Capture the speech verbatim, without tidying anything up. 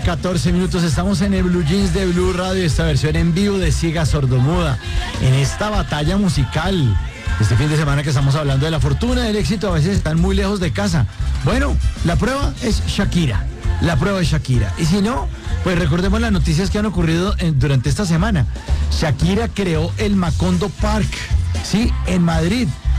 catorce minutos, estamos en el Blue Jeans de Blue Radio, esta versión en vivo de Ciega Sordomuda, en esta batalla musical. Este fin de semana que estamos hablando de la fortuna, del éxito, a veces están muy lejos de casa. Bueno, la prueba es Shakira, la prueba es Shakira. Y si no, pues recordemos las noticias que han ocurrido en, durante esta semana. Shakira creó el Macondo Park, sí, en Madrid.